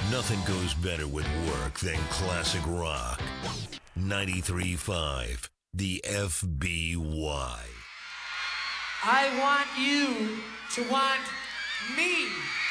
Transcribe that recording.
Nothing goes better with work than classic rock. 93.5, the FBY. I want you to want me.